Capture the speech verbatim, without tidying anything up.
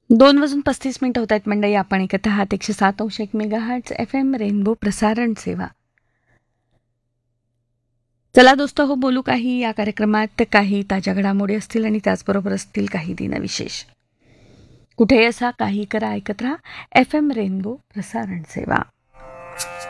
दोन वाजून पस्तीस मिनिटं होत आहेत मंडळी. आपण ऐकत आहात एकशे सात अंश एक mega hertz F M rainbow प्रसारण सेवा. चला दोस्त हो, बोलू काही या कार्यक्रमात. काही ताज्या घडामोडी असतील आणि त्याचबरोबर असतील काही दिनविशेष. कुठेही असा काही करा, ऐकत राहा एफ एम रेनबो प्रसारण सेवा.